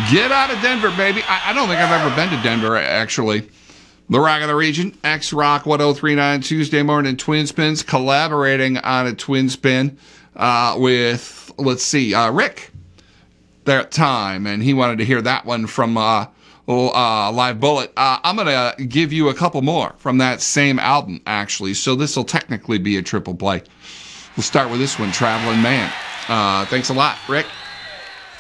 Get out of Denver, baby. I don't think I've ever been to Denver, actually. The Rock of the Region, X-Rock 1039, Tuesday morning Twin Spins, collaborating on a Twin Spin with, Rick that time, and he wanted to hear that one from Live Bullet. I'm going to give you a couple more from that same album, actually, so this will technically be a triple play. We'll start with this one, Traveling Man. Thanks a lot, Rick.